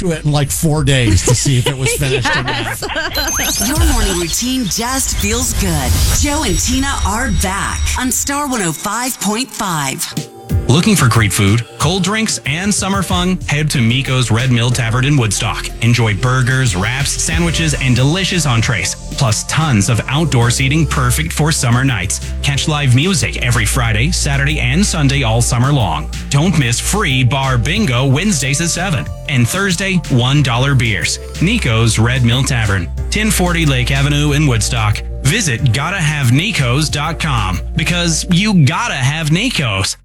to it in like 4 days to see if it was finished or not. Your morning routine just feels good. Joe and Tina are back on Star 105.5. Looking for great food, cold drinks, and summer fun? Head to Miko's Red Mill Tavern in Woodstock. Enjoy burgers, wraps, sandwiches, and delicious entrees, plus tons of outdoor seating perfect for summer nights. Catch live music every Friday, Saturday, and Sunday all summer long. Don't miss free bar bingo Wednesdays at 7 and Thursday $1 beers. Nico's Red Mill Tavern, 1040 Lake Avenue in Woodstock. Visit GottaHaveNicos.com because you gotta have Nikos.